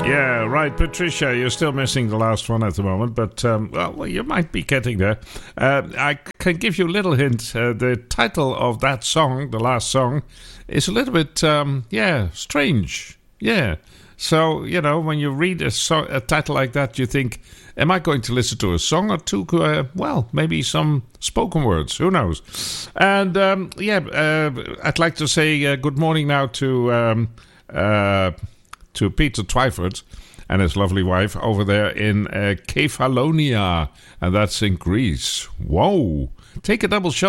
Yeah, right, Patricia, you're still missing the last one at the moment, but, well, you might be getting there. I can give you a little hint. The title of that song, the last song, is a little bit, strange. Yeah. So, when you read a title like that, you think, am I going to listen to a song or two? Maybe some spoken words. Who knows? And, I'd like to say good morning now to Peter Twyford and his lovely wife over there in Kefalonia, and that's in Greece. Whoa! Take a double shot